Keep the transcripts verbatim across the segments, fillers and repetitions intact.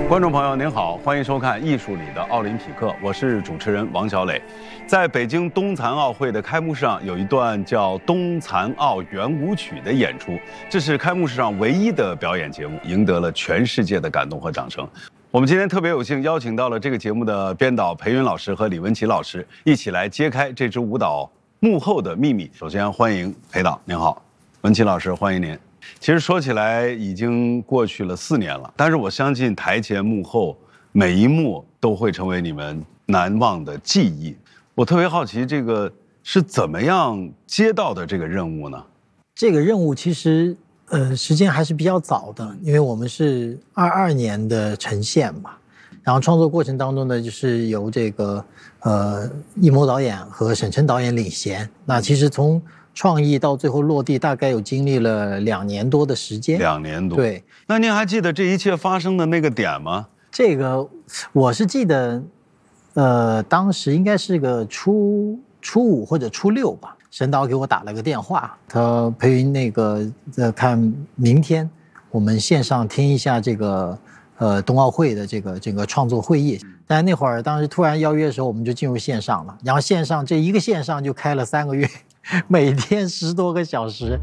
观众朋友您好，欢迎收看《艺术里的奥林匹克》，我是主持人王小磊。在北京冬残奥会的开幕式上，有一段叫《冬残奥圆舞曲》的演出，这是开幕式上唯一的表演节目，赢得了全世界的感动和掌声。我们今天特别有幸邀请到了这个节目的编导裴云老师和李文琪老师，一起来揭开这支舞蹈幕后的秘密。首先欢迎裴导，您好；文琪老师，欢迎您。其实说起来已经过去了四年了，但是我相信台前幕后每一幕都会成为你们难忘的记忆。我特别好奇，这个是怎么样接到的这个任务呢？ 这个任务其实呃时间还是比较早的，因为我们是二二年的呈现嘛，然后创作过程当中呢，就是由这个呃易谋导演和沈晨导演领衔。那其实从创意到最后落地，大概有经历了两年多的时间。 两年多。 对。 那您还记得这一切发生的那个点吗？ 这个我是记得，呃，当时应该是个初初五或者初六吧。沈导给我打了个电话，他裴云那个呃，看明天我们线上听一下这个呃冬奥会的这个这个创作会议。但那会儿当时突然邀约的时候，我们就进入线上了，然后线上这一个线上就开了三个月。每天十多个小时，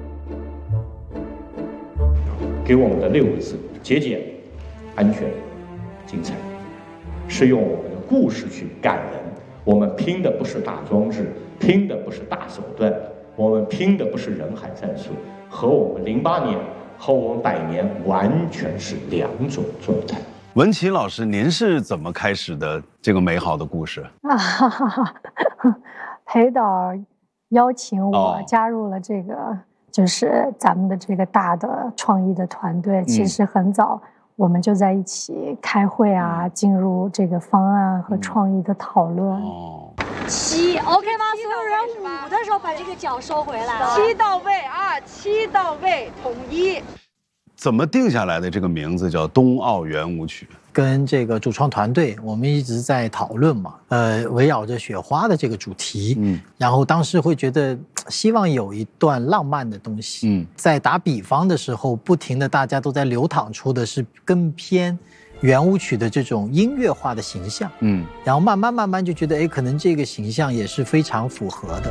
给我们的六个字：节俭、安全、精彩。是用我们的故事去感人。我们拼的不是大装置，拼的不是大手段，我们拼的不是人海战术，和我们零八年和我们百年完全是两种状态。 文琪老师，您是怎么开始的这个美好的故事啊？哈哈哈，裴导邀请我加入了这个，哦、就是咱们的这个大的创意的团队。嗯、其实很早我们就在一起开会啊，嗯、进入这个方案和创意的讨论。 哦， 七 OK 吗？所有人舞的时候把这个脚收回来。 七到位啊，七到位，统一。 怎么定下来的这个名字叫冬奥圆舞曲？ 跟这个主创团队，我们一直在讨论嘛，呃，围绕着雪花的这个主题，嗯，然后当时会觉得希望有一段浪漫的东西，嗯，在打比方的时候，不停的大家都在流淌出的是更偏圆舞曲的这种音乐化的形象，嗯，然后慢慢慢慢就觉得，哎，可能这个形象也是非常符合的。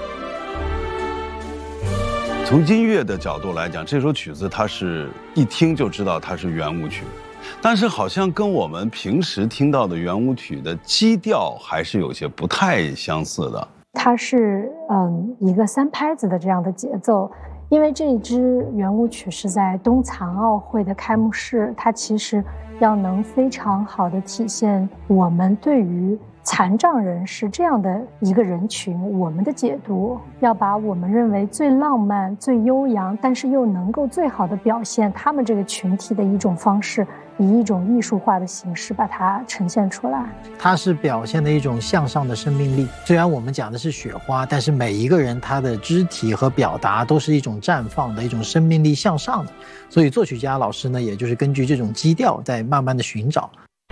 从音乐的角度来讲，这首曲子它是一听就知道它是圆舞曲，但是好像跟我们平时听到的圆舞曲的基调还是有些不太相似的。 它是嗯一个三拍子的这样的节奏，因为这一支圆舞曲是在冬残奥会的开幕式，它其实要能非常好的体现我们对于残障人士这样的一个人群，我们的解读要把我们认为最浪漫、最悠扬，但是又能够最好的表现他们这个群体的一种方式，以一种艺术化的形式把它呈现出来。 它是表现的一种向上的生命力。虽然我们讲的是雪花，但是每一个人他的肢体和表达都是一种绽放的一种生命力向上的。所以作曲家老师呢，也就是根据这种基调在慢慢的寻找。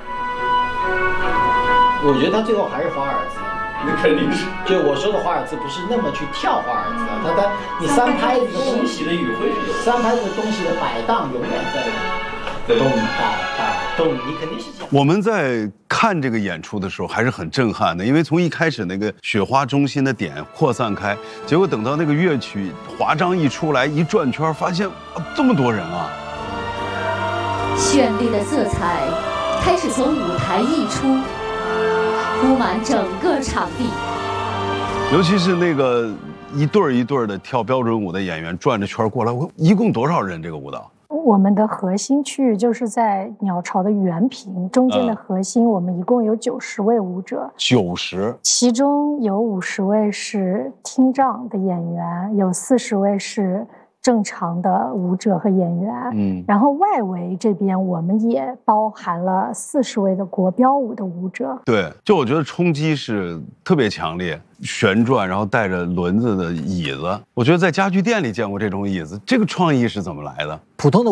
我觉得他最后还是华尔兹， 那肯定是。 就我说的华尔兹，不是那么去跳华尔兹啊，他他你三拍子的东西的语汇是有， 三拍子的东西的摆荡永远在动大大动，你肯定是这样。 我们在看这个演出的时候还是很震撼的，因为从一开始那个雪花中心的点扩散开，结果等到那个乐曲华章一出来，一转圈，发现、啊、这么多人啊！ 绚丽的色彩开始从舞台溢出。铺满整个场地， 尤其是那个一对儿一对儿的跳标准舞的演员转着圈过来，我一共多少人？这个舞蹈？ 我们的核心区域就是在鸟巢的圆屏中间的核心，嗯、我们一共有九十位舞者， 九十， 其中有五十位是听障的演员，有四十位是正常的舞者和演员，嗯，然后外围这边我们也包含了四十位的国标舞的舞者。 对，就我觉得冲击是特别强烈，旋转然后带着轮子的椅子，我觉得在家具店里见过这种椅子，这个创意是怎么来的？ 普通的